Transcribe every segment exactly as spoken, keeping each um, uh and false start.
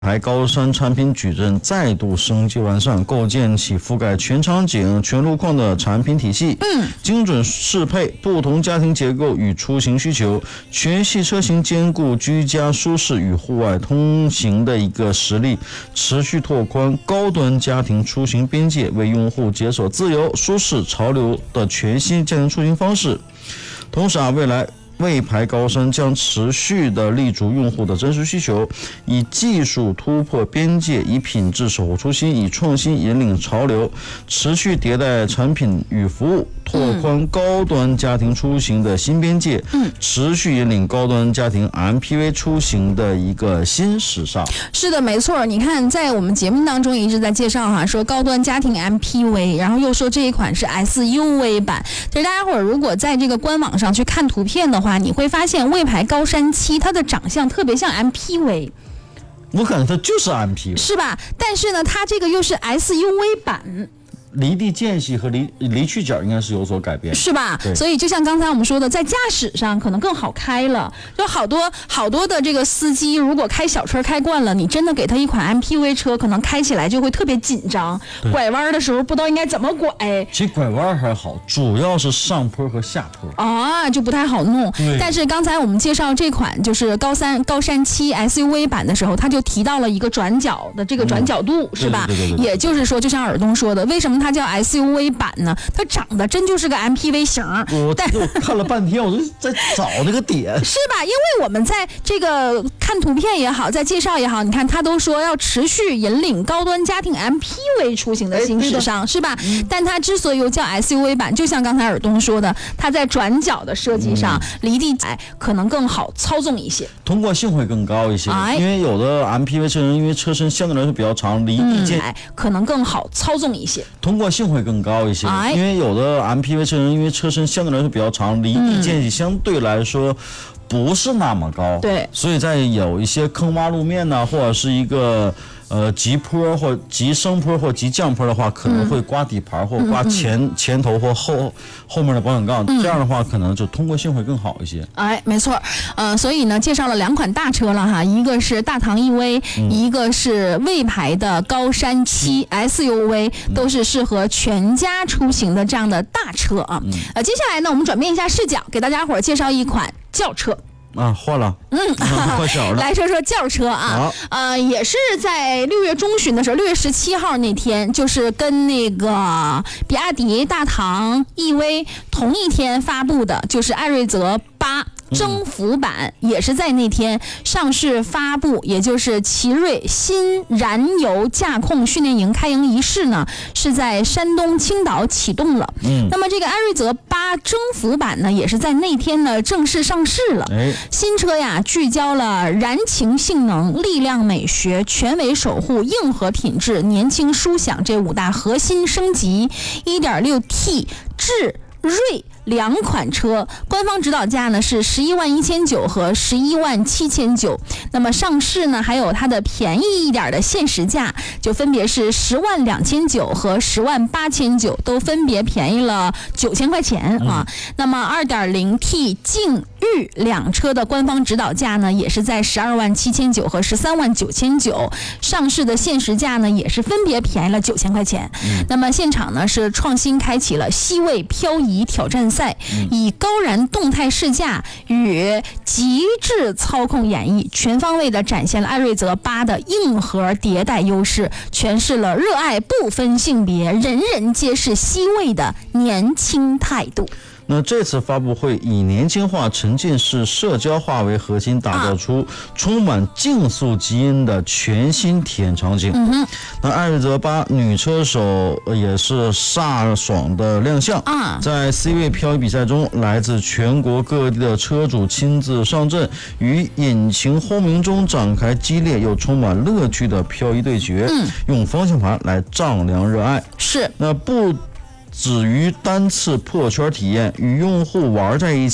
牌高山产品矩阵再度升级完善，构建起覆盖全场景、全路况的产品体系。 嗯， 精准适配不同家庭结构与出行需求，全系车型兼顾居家舒适与户外通行的一个实力，持续拓宽高端家庭出行边界，为用户解锁自由、舒适、潮流的全新家庭出行方式。同时啊，未来魏牌高山将持续的立足用户的真实需求，以技术突破边界，以品质守护初心，以创新引领潮流，持续迭代产品与服务，拓宽高端家庭出行的新边界，嗯，持续引领高端家庭 M P V 出行的一个新时尚。 是的，没错。你看，在我们节目当中一直在介绍哈，说高端家庭 M P V， 然后又说这一款是 S U V 版。其实大家伙儿如果在这个官网上去看图片的话，你会发现魏牌高山七它的长相特别像 M P V。 我感觉它就是 M P V， 是吧？但是呢，它这个又是 S U V 版。 离地间隙和离离去角应该是有所改变， 是吧？所以就像刚才我们说的，在驾驶上可能更好开了。就好多好多的这个司机，如果开小车开惯了，你真的给他一款 M P V 车，可能开起来就会特别紧张，拐弯的时候不知道应该怎么拐。 其实拐弯还好，主要是上坡和下坡啊，就不太好弄。但是刚才我们介绍这款就是高山高山七 S U V 版的时候，他就提到了一个转角的这个转角度，嗯、是吧？ 对对对对对， 也就是说，就像尔东说的，为什么它叫 S U V 版呢？它长得真就是个 M P V 型。 我但我看了半天，我就在找那个点， 是吧？因为我们在这个看图片也好，在介绍也好，你看他都说要持续引领高端家庭 M P V 出行的新时尚，是吧？嗯、但它之所以又叫 S U V 版，就像刚才尔东说的，它在转角的设计上，嗯、离地可能更好操纵一些， 通过性会更高一些。哎、因为有的 M P V 车型，因为车身相对来说比较长，离地间、 嗯、可能更好操纵一些， 通过性会更高一些。哎、因为有的 M P V 车型，因为车身相对来说比较长，离地间隙相对来说不是那么高， 对， 所以在有一些坑洼路面呢，或者是一个呃急坡或急升坡或急降坡的话，可能会刮底盘或刮前、嗯、前头或后后面的保险杠，嗯、这样的话可能就通过性会更好一些。 哎，没错，呃，所以呢，介绍了两款大车了哈，一个是大唐 E V，、嗯、一个是魏牌的高山七 S U V，、嗯、都是适合全家出行的这样的大车啊。嗯、呃，接下来呢，我们转变一下视角，给大家伙儿介绍一款轿车。 啊，换了， 嗯， 换小了。 来说说轿车啊，呃，也是在六月中旬的时候，六月十七号那天，就是跟那个比亚迪大唐 E V 同一天发布的，就是艾瑞泽八。征服版也是在那天上市发布，也就是奇瑞新燃油驾控训练营开营仪式呢，是在山东青岛启动了。嗯，那么这个艾瑞泽八征服版呢，也是在那天呢正式上市了。哎，新车呀，聚焦了燃情性能、力量美学、全维守护、硬核品质、年轻舒享这五大核心升级。一点六 T 智锐两款车，官方指导价呢是十一万一千九和十一万七千九。那么上市呢，还有它的便宜一点的限时价，就分别是十万两千九和十万八千九，都分别便宜了九千块钱啊。嗯、那么二点零 T 劲域两车的官方指导价呢，也是在十二万七千九和十三万九千九，上市的限时价呢，也是分别便宜了九千块钱。嗯、那么现场呢是创新开启了西魏漂移挑战赛，以高燃动态试驾与极致操控演绎，全方位的展现了艾瑞泽八的硬核迭代优势，诠释了热爱不分性别，人人皆是西魏的年轻态度。 那这次发布会以年轻化、沉浸式、社交化为核心，打造出充满竞速基因的全新体验场景。嗯、那艾瑞泽八女车手也是飒爽的亮相，啊、在 C 位漂移比赛中，来自全国各地的车主亲自上阵，与引擎轰鸣中展开激烈又充满乐趣的漂移对决，嗯、用方向盘来丈量热爱。 是， 那不止于单次破圈体验，与用户玩在一起，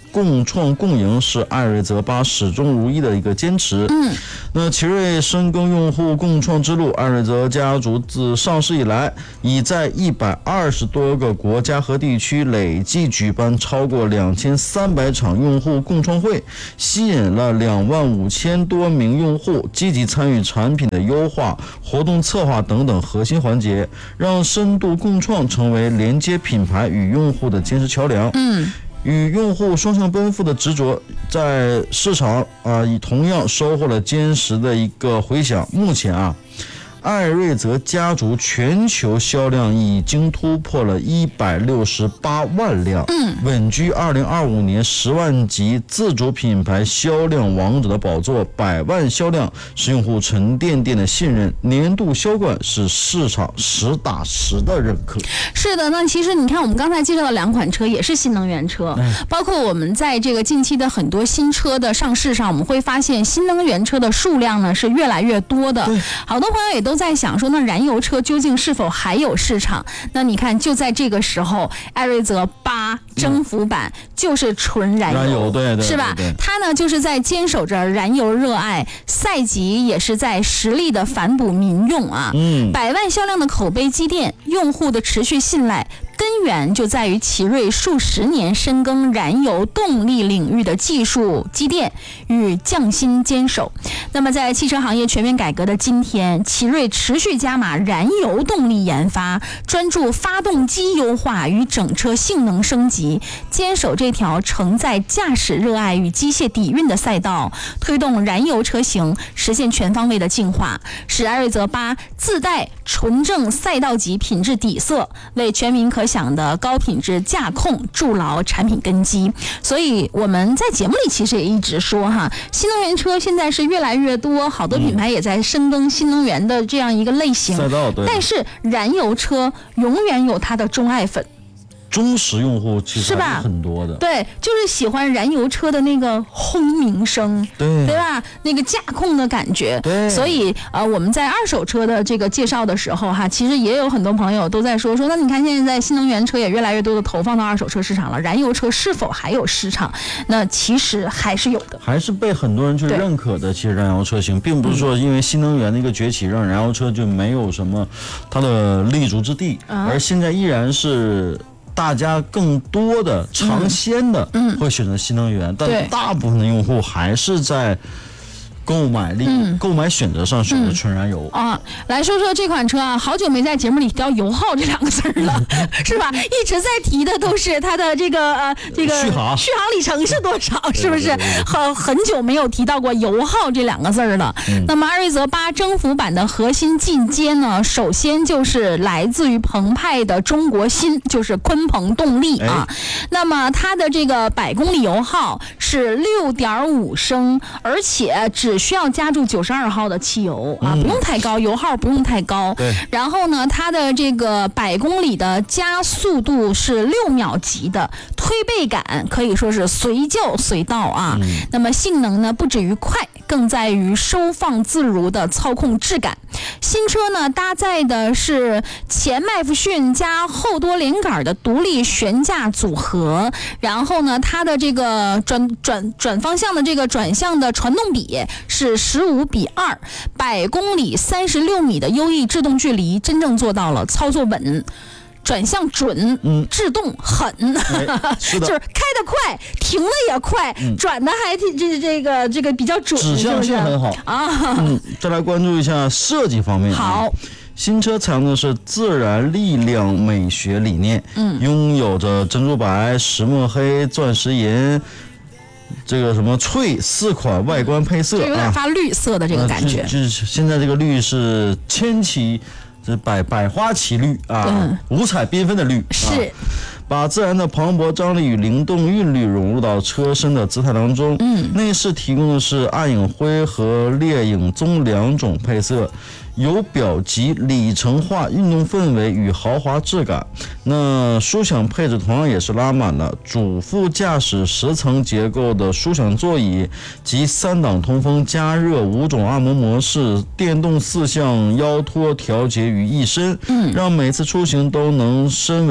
共创共赢是艾瑞泽八始终如一的一个坚持。 嗯， 那奇瑞深耕用户共创之路，艾瑞泽家族自上市以来，已在一百二十多个国家和地区累计举办超过两千三百场用户共创会，吸引了两万五千多名用户，积极参与产品的优化、活动策划等等核心环节，让深度共创成为连接品牌与用户的坚实桥梁。 嗯。 与用户双向奔赴的执着，在市场啊，也同样收获了坚实的一个回响。目前啊，艾瑞泽家族全球销量已经突破了一百六十八万辆， 嗯， 稳居二零二五年十万级自主品牌销量王者的宝座。百万销量是用户沉甸甸的信任，年度销冠是市场实打实的认可。 是的，那其实你看，我们刚才介绍的两款车也是新能源车， 嗯、 包括我们在这个近期的很多新车的上市上，我们会发现新能源车的数量呢是越来越多的。好多朋友也都在想说，那燃油车究竟是否还有市场？那你看，就在这个时候，艾瑞泽八征服版就是纯燃油， 燃油对对对对， 是吧？它呢就是在坚守着燃油热爱，赛级也是在实力的反哺民用啊。 嗯， 百万销量的口碑积淀，用户的持续信赖。根源就在于奇瑞数十年深耕燃油动力领域的技术积淀与匠心坚守。那么在汽车行业全面改革的今天，奇瑞持续加码燃油动力研发，专注发动机优化与整车性能升级，坚守这条承载驾驶热爱与机械底蕴的赛道，推动燃油车型实现全方位的进化，使艾瑞泽八自带纯正赛道级品质底色，为全民可享的高品质驾控筑牢产品根基。所以我们在节目里其实也一直说哈，新能源车现在是越来越多，好多品牌也在深耕新能源的这样一个类型赛道，对。 但是燃油车永远有它的钟爱粉。 忠实用户其实还是很多的， 对，就是喜欢燃油车的那个轰鸣声， 对对吧？那个驾控的感觉， 对。 所以呃，我们在二手车的这个介绍的时候哈，其实也有很多朋友都在说说，那你看现在新能源车也越来越多的投放到二手车市场了，燃油车是否还有市场？那其实还是有的， 还是被很多人去认可的。其实燃油车型并不是说因为新能源的一个崛起，让燃油车就没有什么它的立足之地， 嗯、 而现在依然是。大家更多的尝鲜的会选择新能源，嗯、但大部分的用户还是在购买力、嗯、购买选择上选择纯燃油、 嗯、啊。来说说这款车啊，好久没在节目里提到油耗这两个字了，是吧？一直在提的都是它的这个呃这个续航续航里程是多少，是不是？很很久没有提到过油耗这两个字了。嗯、那么艾瑞泽八征服版的核心进阶呢，首先就是来自于澎湃的中国心，就是鲲鹏动力啊。哎、那么它的这个百公里油耗是六点五升，而且只需要加注九十二号的汽油啊，不用太高，油耗不用太高。 对。 然后呢，它的这个百公里的加速度是六秒级的，推背感可以说是随叫随到啊。嗯、那么性能呢，不止于快，更在于收放自如的操控质感。新车呢，搭载的是前麦弗逊加后多连杆的独立悬架组合，然后呢，它的这个转转转方向的这个转向的传动比是十五比二，百公里三十六米的优异制动距离，真正做到了操作稳。转向准，嗯，制动狠， 哎、是的就是开得快，停的也快，嗯、转的还挺这这个这个比较准， 指向性很好啊。 嗯，再来关注一下设计方面。 好。 新车采用的是自然力量美学理念，嗯，拥有着珍珠白、石墨黑、钻石银。这个什么翠四款外观配色， 就有点发绿色的这个感觉。 啊、就是现在这个绿是千奇，这百百花齐绿啊，嗯、五彩缤纷的绿。 是。 啊，把自然的磅礴张力与灵动韵律融入到车身的姿态当中。嗯，内饰提供的是暗影灰和烈影棕两种配色，有表级里程化运动氛围与豪华质感。那舒享配置同样也是拉满了，主副驾驶十层结构的舒享座椅及三档通风、加热、五种按摩模式、电动四项腰托调节于一身，嗯，让每次出行都能身为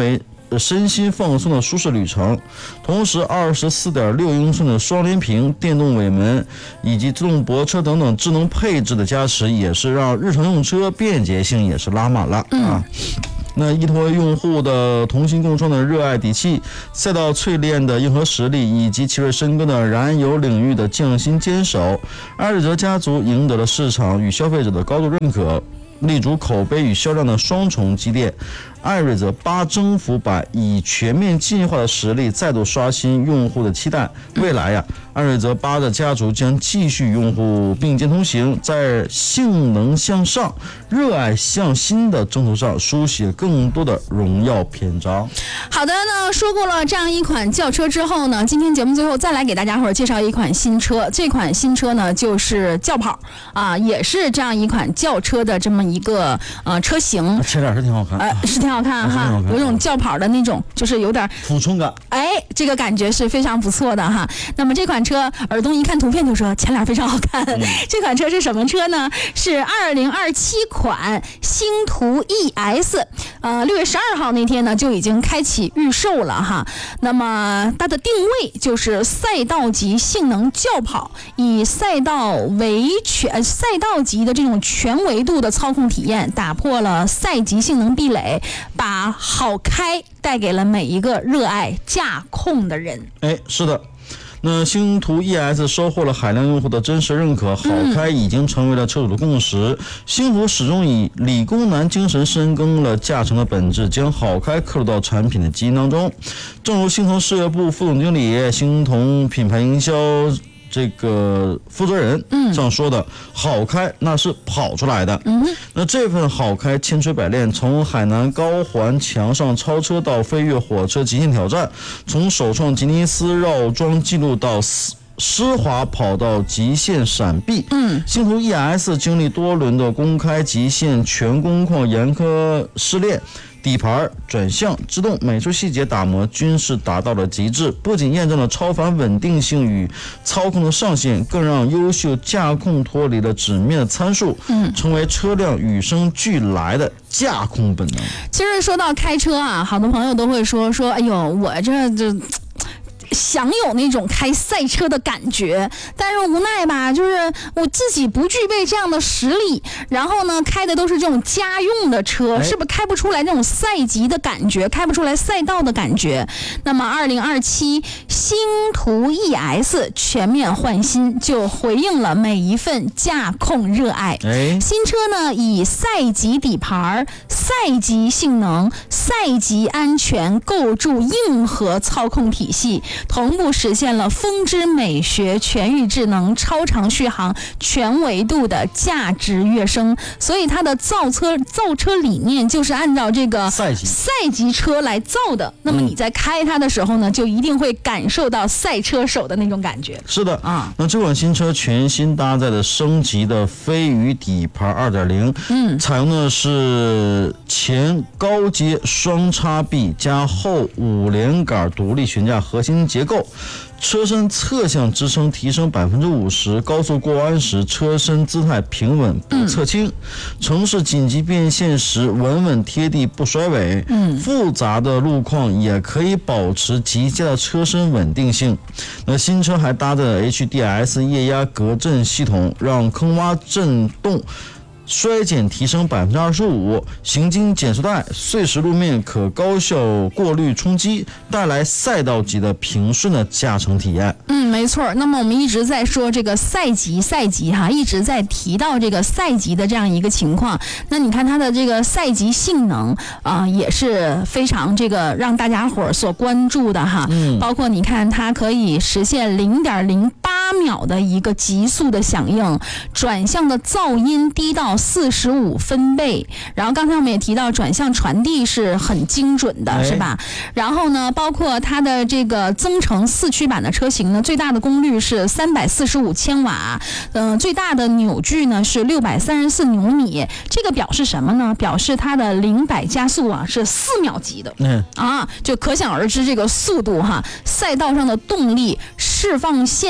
身心放松的舒适旅程。同时 二十四点六英寸的双联屏、电动尾门以及自动泊车等等智能配置的加持，也是让日常用车便捷性也是拉满了啊。那依托用户的同心共创的热爱底气、赛道淬炼的硬核实力，以及奇瑞深耕的燃油领域的匠心坚守，艾瑞泽家族赢得了市场与消费者的高度认可，立足口碑与销量的双重积淀。艾瑞泽八征服版以全面进化的实力再度刷新用户的期待。未来呀、啊，艾瑞泽八的家族将继续用户并肩同行，在性能向上、热爱向新的征途上书写更多的荣耀篇章。 好的，那说过了这样一款轿车之后呢，今天节目最后再来给大家伙儿介绍一款新车。这款新车呢就是轿跑啊，也是这样一款轿车的这么一个呃车型。 前脸是挺好看， 呃，是挺好看哈，有种轿跑的那种，就是有点俯冲感， 哎，这个感觉是非常不错的哈。那么这款车，尔东一看图片就说前脸非常好看。嗯、这款车是什么车呢？是二零二七款星途 E S， 呃，六月十二号那天呢就已经开启预售了哈。那么它的定位就是赛道级性能轿跑，以赛道为全赛道级的这种全维度的操控体验，打破了赛级性能壁垒。把好开带给了每一个热爱驾控的人。 哎，是的。那星途 E S 收获了海量用户的真实认可，好开已经成为了车主的共识。嗯、星途始终以理工男精神深耕了驾乘的本质，将好开刻入到产品的基因当中。正如星腾事业部副总经理、星腾品牌营销这个负责人这样说的，嗯、好开那是跑出来的。嗯、那这份好开千锤百炼，从海南高环墙上超车到飞越火车极限挑战，从首创吉尼斯绕桩记录到湿滑跑到极限闪避。嗯，星途 E S 经历多轮的公开极限全工况严苛试炼，底盘、转向、制动每处细节打磨均是达到了极致，不仅验证了超凡稳定性与操控的上限，更让优秀驾控脱离了纸面的参数，嗯，成为车辆与生俱来的驾控本能。 其实说到开车啊，好多朋友都会说说，哎呦，我这这。享有那种开赛车的感觉，但是无奈吧，就是我自己不具备这样的实力，然后呢，开的都是这种家用的车，是不是开不出来那种赛级的感觉，开不出来赛道的感觉？那么，二零二七星途 E S 全面换新，就回应了每一份驾控热爱。哎、新车呢，以赛级底盘、赛级性能、赛级安全构筑硬核操控体系。同步实现了风之美学、全域智能、超长续航、全维度的价值跃升。所以它的造车造车理念就是按照这个赛级赛级车来造的。那么你在开它的时候呢，就一定会感受到赛车手的那种感觉。 是的啊，那这款新车全新搭载的升级的飞羽底盘 二点零， 嗯，采用的是前高阶双叉臂加后五连杆独立悬架核心结构，车身侧向支撑提升 百分之五十， 高速过弯时车身姿态平稳不侧倾，嗯、城市紧急变线时稳稳贴地不甩尾，嗯、复杂的路况也可以保持极佳的车身稳定性。那新车还搭载了 H D S 液压隔震系统，让坑洼震动衰减提升 百分之二十五， 行经减速带、碎石路面可高效过滤冲击，带来赛道级的平顺的驾乘体验。 嗯，没错。那么我们一直在说这个赛级赛级哈，一直在提到这个赛级的这样一个情况。那你看它的这个赛级性能啊、呃，也是非常这个让大家伙所关注的哈。嗯，包括你看它可以实现 零点零八秒的一个急速的响应，转向的噪音低到四十五分贝，然后刚才我们也提到转向传递是很精准的，是吧？然后呢，包括它的这个增程四驱版的车型呢，最大的功率是三百四十五千瓦，嗯、呃，最大的扭矩呢是六百三十四牛米。这个表示什么呢？表示它的零百加速啊是四秒级的，嗯啊，就可想而知这个速度哈。赛道上的动力释放线性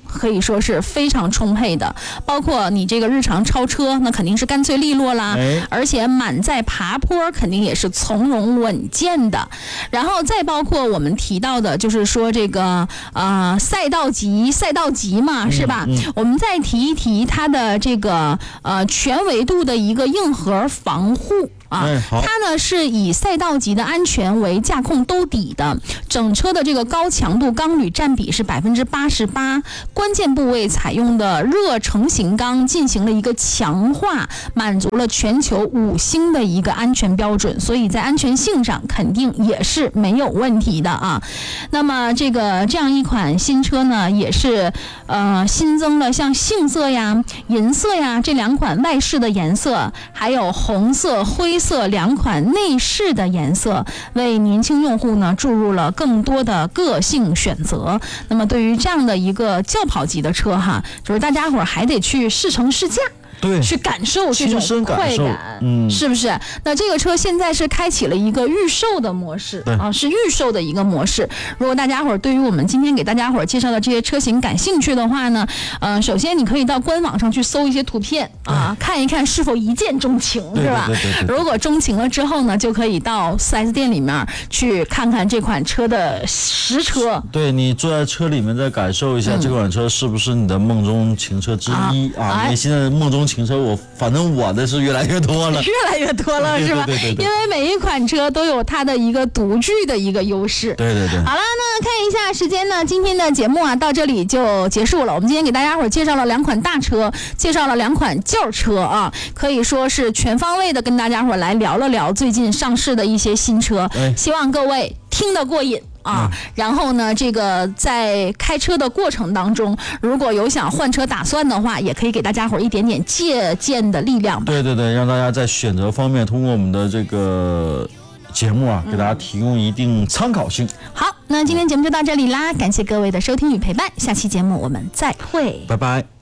可以说是非常充沛的，包括你这个日常超车，那肯定是干脆利落啦， 哎、 而且满载爬坡肯定也是从容稳健的。然后再包括我们提到的，就是说这个呃赛道级，赛道级嘛，是吧？ 嗯嗯、 我们再提一提它的这个呃全维度的一个硬核防护。啊，它呢是以赛道级的安全为驾控兜底的，整车的这个高强度钢铝占比是百分之八十八，关键部位采用的热成型钢进行了一个强化，满足了全球五星的一个安全标准，所以在安全性上肯定也是没有问题的啊。那么这个这样一款新车呢，也是呃新增了像杏色呀、银色呀这两款外饰的颜色，还有红色、灰色两款内饰的颜色，为年轻用户呢注入了更多的个性选择。那么对于这样的一个轿跑级的车哈，就是大家伙还得去试乘试驾。 对， 去感受这种快感， 嗯， 是不是？那这个车现在是开启了一个预售的模式啊，是预售的一个模式。如果大家伙对于我们今天给大家伙介绍的这些车型感兴趣的话呢，呃，首先你可以到官网上去搜一些图片啊，看一看是否一见钟情，是吧？ 对对对对对， 如果钟情了之后呢，就可以到 四 S 店里面去看看这款车的实车。 对，你坐在车里面再感受一下、嗯、这款车是不是你的梦中情车之一啊？啊你现在梦中情车我反正我的是越来越多了， 越来越多了，是吧？ 对对对对对， 因为每一款车都有它的一个独具的一个优势。 对对对。 好了，那看一下时间呢，今天的节目啊到这里就结束了。我们今天给大家伙介绍了两款大车，介绍了两款轿车啊，可以说是全方位的跟大家伙来聊了聊最近上市的一些新车， 哎、 希望各位听得过瘾。啊，然后呢，这个在开车的过程当中，如果有想换车打算的话，也可以给大家伙一点点借鉴的力量吧。 对对对，让大家在选择方面通过我们的这个节目啊，给大家提供一定参考性。 嗯、好，那今天节目就到这里啦，感谢各位的收听与陪伴，下期节目我们再会， 拜拜。